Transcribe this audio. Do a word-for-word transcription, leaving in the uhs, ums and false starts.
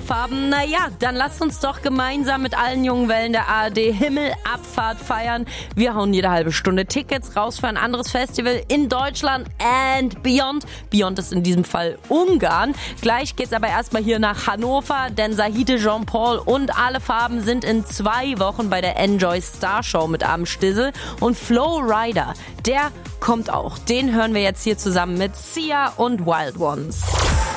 Farben? Naja, dann lasst uns doch gemeinsam mit allen jungen Wellen der A R D Himmelabfahrt feiern. Wir hauen jede halbe Stunde Tickets raus für ein anderes Festival in Deutschland and beyond. Beyond ist in diesem Fall Ungarn. Gleich geht's aber erstmal hier nach Hannover, denn Sahide, Jean-Paul und Alle Farben sind in zwei Wochen bei der Enjoy Star Show mit am Stissel. Und Flo Rida, der kommt auch. Den hören wir jetzt hier zusammen mit Sia und Wild Ones.